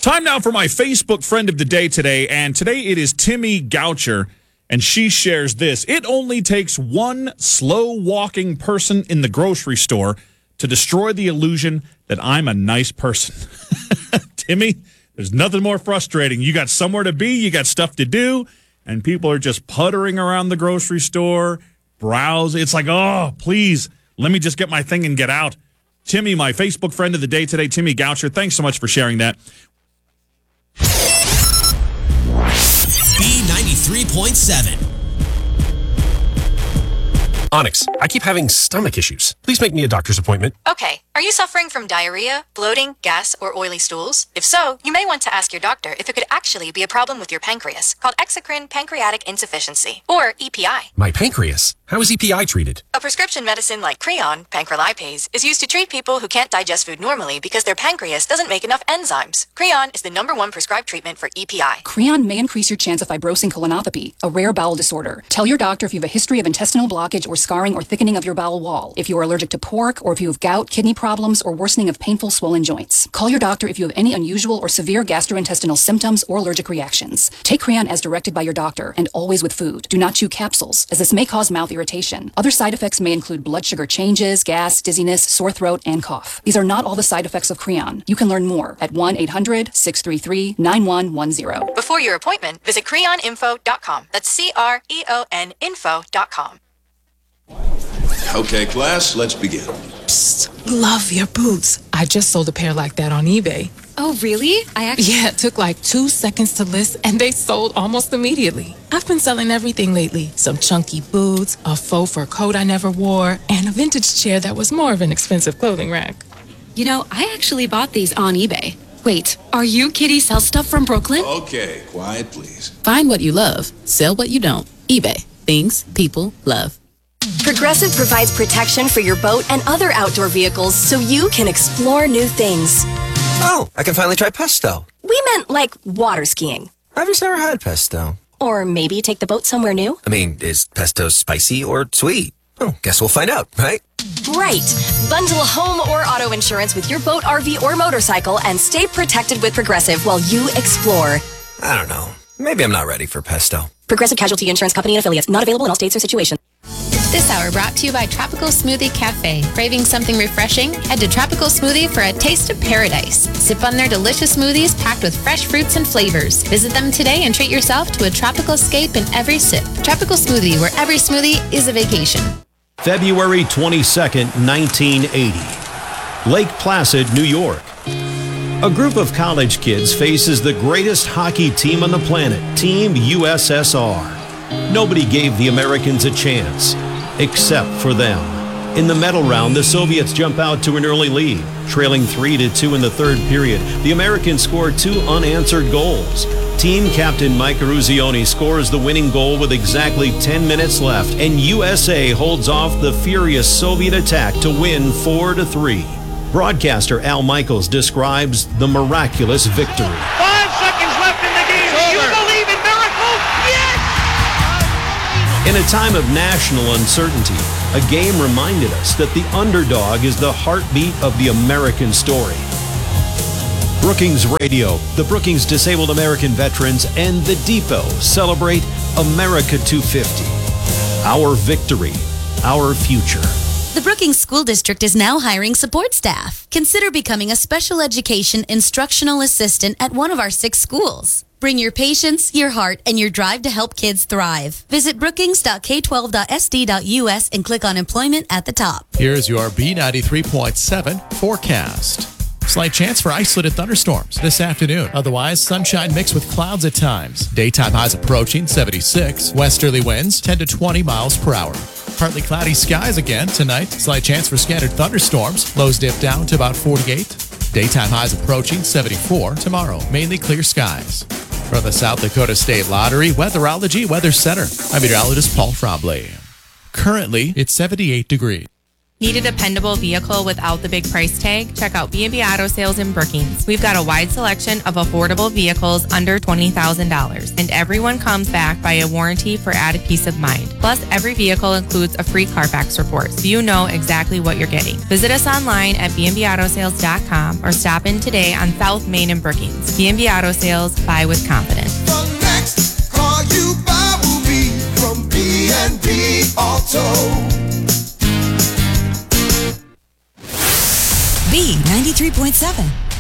Time now for my Facebook friend of the day today, and today it is Timmy Goucher, and she shares this. It only takes one slow-walking person in the grocery store to destroy the illusion that I'm a nice person. Timmy, there's nothing more frustrating. You got somewhere to be, you got stuff to do, and people are just puttering around the grocery store, browse. It's like, oh, please, let me just get my thing and get out. Timmy, my Facebook friend of the day today, Timmy Goucher, thanks so much for sharing that. B93.7. Onyx, I keep having stomach issues. Please make me a doctor's appointment. Okay. Are you suffering from diarrhea, bloating, gas, or oily stools? If so, you may want to ask your doctor if it could actually be a problem with your pancreas, called exocrine pancreatic insufficiency, or EPI. My pancreas? How is EPI treated? A prescription medicine like Creon, pancrelipase, is used to treat people who can't digest food normally because their pancreas doesn't make enough enzymes. Creon is the #1 prescribed treatment for EPI. Creon may increase your chance of fibrosing colonopathy, a rare bowel disorder. Tell your doctor if you have a history of intestinal blockage or scarring or thickening of your bowel wall, if you are allergic to pork, or if you have gout, kidney problems, or worsening of painful swollen joints. Call your doctor if you have any unusual or severe gastrointestinal symptoms or allergic reactions. Take Creon as directed by your doctor, and always with food. Do not chew capsules, as this may cause mouth irritation. Other side effects may include blood sugar changes, gas, dizziness, sore throat, and cough. These are not all the side effects of Creon. You can learn more at 1-800-633-9110. Before your appointment, visit creoninfo.com. That's CREON info.com. Okay, class, let's begin. Psst, love your boots. I just sold a pair like that on eBay. Oh, really? Yeah, it took like 2 seconds to list, and they sold almost immediately. I've been selling everything lately. Some chunky boots, a faux fur coat I never wore, and a vintage chair that was more of an expensive clothing rack. You know, I actually bought these on eBay. Wait, are you Kitty Sell Stuff from Brooklyn? Okay, quiet, please. Find what you love, sell what you don't. eBay. Things people love. Progressive provides protection for your boat and other outdoor vehicles so you can explore new things. Oh, I can finally try pesto. We meant like water skiing. I've just never had pesto. Or maybe take the boat somewhere new. I mean, is pesto spicy or sweet? Oh, guess we'll find out, right? Right. Bundle home or auto insurance with your boat, RV, or motorcycle and stay protected with Progressive while you explore. I don't know. Maybe I'm not ready for pesto. Progressive Casualty Insurance Company and affiliates. Not available in all states or situations. This hour brought to you by Tropical Smoothie Cafe. Craving something refreshing? Head to Tropical Smoothie for a taste of paradise. Sip on their delicious smoothies packed with fresh fruits and flavors. Visit them today and treat yourself to a tropical escape in every sip. Tropical Smoothie, where every smoothie is a vacation. February 22nd, 1980. Lake Placid, New York. A group of college kids faces the greatest hockey team on the planet, Team USSR. Nobody gave the Americans a chance, except for them. In the medal round, the Soviets jump out to an early lead. Trailing 3-2 in the third period, the Americans scored 2 unanswered goals. Team captain Mike Eruzione scores the winning goal with exactly 10 minutes left, and USA holds off the furious Soviet attack to win 4-3. Broadcaster Al Michaels describes the miraculous victory. 5 seconds left in the game. Do you believe in miracles? Yes! In a time of national uncertainty, a game reminded us that the underdog is the heartbeat of the American story. Brookings Radio, the Brookings Disabled American Veterans, and The Depot celebrate America 250. Our victory, our future. The Brookings School District is now hiring support staff. Consider becoming a special education instructional assistant at one of our 6 schools. Bring your patience, your heart, and your drive to help kids thrive. Visit brookings.k12.sd.us and click on employment at the top. Here's your B93.7 forecast. Slight chance for isolated thunderstorms this afternoon. Otherwise, sunshine mixed with clouds at times. Daytime highs approaching 76. Westerly winds 10 to 20 miles per hour. Partly cloudy skies again tonight. Slight chance for scattered thunderstorms. Lows dip down to about 48. Daytime highs approaching 74. Tomorrow, mainly clear skies. From the South Dakota State Lottery Weatherology Weather Center, I'm meteorologist Paul Frombley. Currently, it's 78 degrees. Need a dependable vehicle without the big price tag? Check out B&B Auto Sales in Brookings. We've got a wide selection of affordable vehicles under $20,000, and everyone comes back by a warranty for added peace of mind. Plus, every vehicle includes a free Carfax report, so you know exactly what you're getting. Visit us online at bnbautosales.com or stop in today on South Main in Brookings. B&B Auto Sales, buy with confidence. The next car you buy will be from B&B Auto. B93.7.